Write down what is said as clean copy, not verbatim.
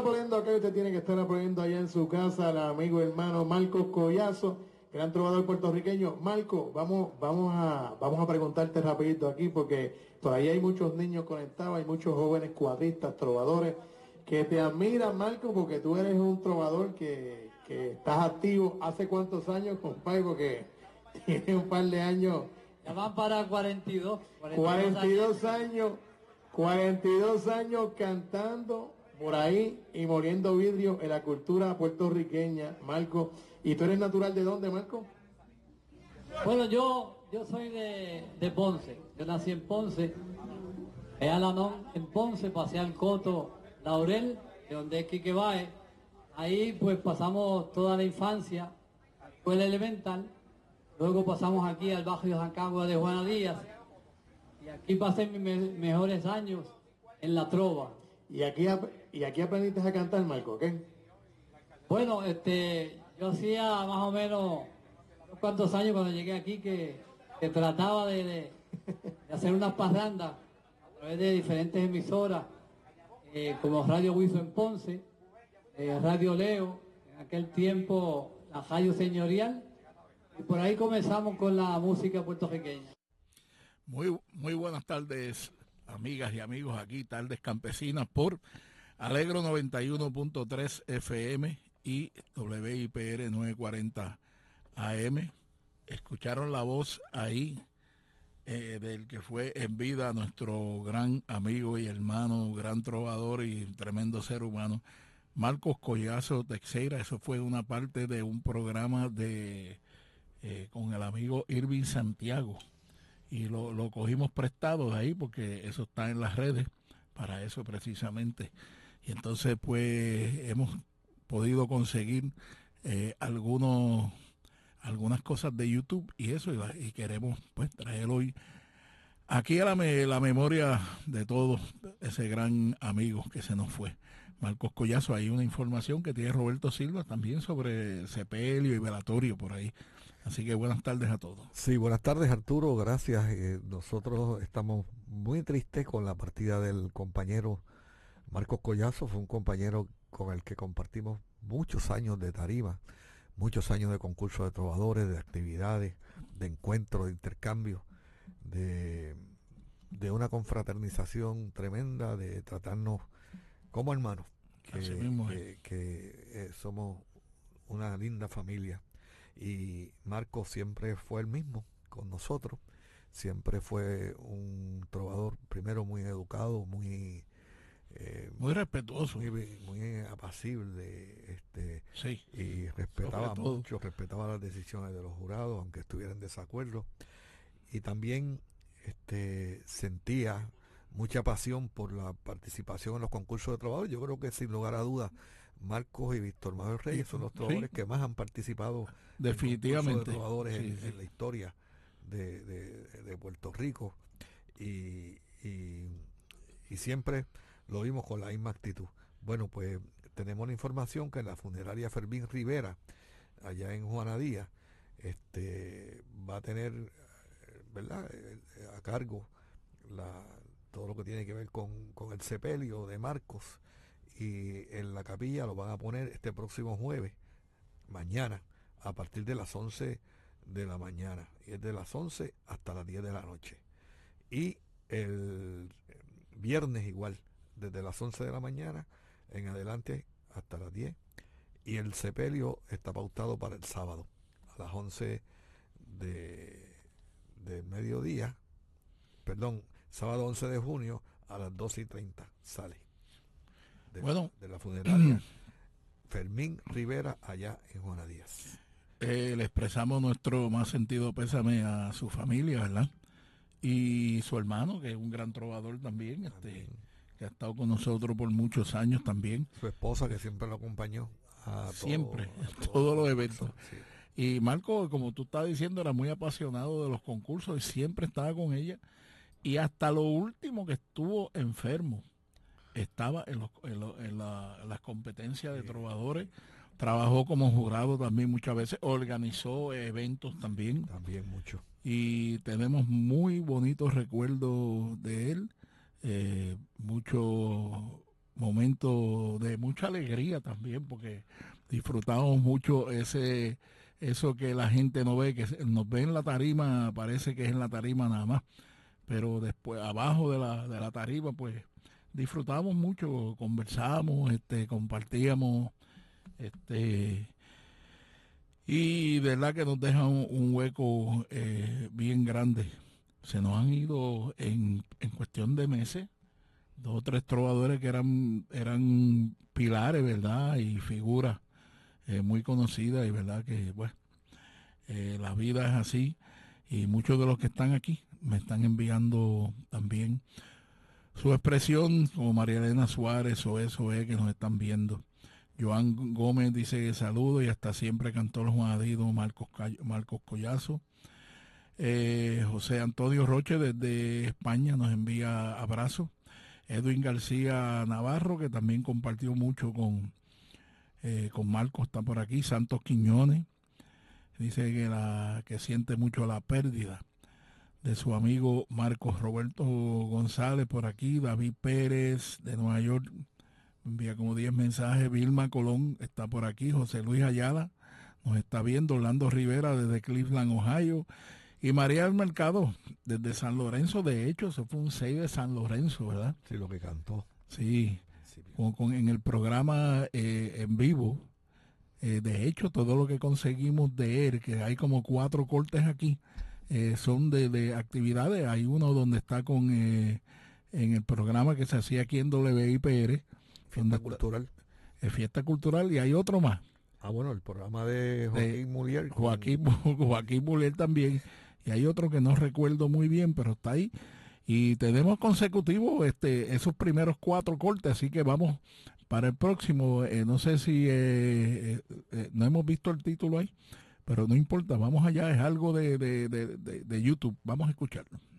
aplaudiendo acá, usted tiene que estar aplaudiendo allá en su casa al amigo hermano Marcos Collazo, gran trovador puertorriqueño. Marco, vamos a preguntarte rapidito aquí porque todavía hay muchos niños conectados, hay muchos jóvenes cuadristas, trovadores que te admiran, Marco, porque tú eres un trovador que estás activo. ¿Hace cuántos años, compadre? Porque tiene un par de años. Ya van para 42 años. 42 años cantando por ahí y moliendo vidrio en la cultura puertorriqueña, Marco. ¿Y tú eres natural de dónde, Marco? Bueno, yo soy de Ponce. Yo nací en Ponce. En Alanón, en Ponce, pasé al Coto Laurel, de donde es Quique Báez. Ahí pues pasamos toda la infancia, escuela elemental. Luego pasamos aquí al barrio Jancagua de Juana Díaz. Y aquí pasé mis mejores años en la trova. ¿Y aquí aprendiste a cantar, Marco? ¿Qué? Bueno, yo hacía más o menos unos cuantos años cuando llegué aquí que trataba de hacer unas parrandas a través de diferentes emisoras, como Radio Huizo en Ponce, Radio Leo, en aquel tiempo la Radio Señorial, y por ahí comenzamos con la música puertorriqueña. Muy buenas tardes, amigas y amigos, aquí Tardes Campesinas por Alegro 91.3 FM y WIPR 940 AM. Escucharon la voz ahí del que fue en vida nuestro gran amigo y hermano, gran trovador y tremendo ser humano, Marcos Collazo Teixeira. Eso fue una parte de un programa con el amigo Irving Santiago. Y lo cogimos prestado de ahí porque eso está en las redes, para eso precisamente. Y entonces pues hemos podido conseguir algunas cosas de YouTube y eso, y queremos pues traer hoy aquí a la memoria de todos ese gran amigo que se nos fue, Marcos Collazo. Hay una información que tiene Roberto Silva también sobre sepelio y velatorio por ahí. Así que buenas tardes a todos. Sí, buenas tardes, Arturo, gracias. Nosotros estamos muy tristes con la partida del compañero Marcos Collazo. Fue un compañero con el que compartimos muchos años de tarima, muchos años de concursos de trovadores, de actividades, de encuentros, de intercambios, de una confraternización tremenda, de tratarnos como hermanos, que somos una linda familia. Y Marcos siempre fue el mismo con nosotros, siempre fue un trovador, primero muy educado, muy respetuoso, muy apacible, sí, y respetaba mucho, respetaba las decisiones de los jurados, aunque estuviera en desacuerdo, y también sentía mucha pasión por la participación en los concursos de trovadores. Yo creo que sin lugar a dudas Marcos y Víctor Manuel Reyes son los trovadores que más han participado definitivamente en concursos de trovadores en la historia de Puerto Rico, y siempre lo vimos con la misma actitud. Bueno, pues tenemos la información que en la funeraria Fermín Rivera, allá en Juana Díaz, va a tener, ¿verdad?, a cargo todo lo que tiene que ver con el sepelio de Marcos, y en la capilla lo van a poner este próximo jueves, mañana, a partir de las 11 de la mañana, y es de las 11 hasta las 10 de la noche. Y el viernes igual, desde las 11 de la mañana en adelante hasta las 10, y el sepelio está pautado para el sábado a las 11 de mediodía, perdón, sábado 11 de junio a las 12:30 sale de la funeraria Fermín Rivera allá en Juana Díaz. Le expresamos nuestro más sentido pésame a su familia, ¿verdad? Y su hermano, que es un gran trovador también, que ha estado con nosotros por muchos años también. Su esposa, que siempre lo acompañó a todos los eventos. Sí. Y Marco, como tú estás diciendo, era muy apasionado de los concursos y siempre estaba con ella. Y hasta lo último que estuvo enfermo, estaba en las competencias de trovadores. Trabajó como jurado también muchas veces, organizó eventos también. También mucho. Y tenemos muy bonitos recuerdos de él, muchos momento de mucha alegría también, porque disfrutamos mucho eso que la gente no ve, que nos ve en la tarima, parece que es en la tarima nada más, pero después abajo de la tarima, pues disfrutamos mucho, conversamos, compartíamos, y de verdad que nos deja un hueco bien grande. Se nos han ido en cuestión de meses 2 o 3 trovadores que eran pilares, ¿verdad? Y figuras muy conocidas, y verdad que, bueno, la vida es así, y muchos de los que están aquí me están enviando también su expresión, como María Elena Suárez o eso es que nos están viendo. Joan Gómez dice saludo y hasta siempre cantó los Juanadidos. Marcos Collazo. José Antonio Roche desde España nos envía abrazos. Edwin García Navarro, que también compartió mucho con Marcos, está por aquí. Santos Quiñones dice que siente mucho la pérdida de su amigo Marcos. Roberto González por aquí. David Pérez de Nueva York envía como 10 mensajes. Vilma Colón está por aquí. José Luis Ayala nos está viendo. Orlando Rivera desde Cleveland, Ohio. Y María del Mercado desde San Lorenzo. De hecho, eso fue un 6 de San Lorenzo, ¿verdad? Sí, lo que cantó. Sí, en el programa en vivo. De hecho, todo lo que conseguimos de él, que hay como 4 cortes aquí, son de actividades. Hay uno donde está en el programa que se hacía aquí en WIPR. Fiesta Cultural. Fiesta Cultural, y hay otro más. Ah, bueno, el programa de Joaquín Mulier. Joaquín Mulier también. Y hay otro que no recuerdo muy bien, pero está ahí. Y tenemos consecutivos esos primeros 4 cortes, así que vamos para el próximo. No sé si no hemos visto el título ahí, pero no importa, vamos allá, es algo de YouTube. Vamos a escucharlo.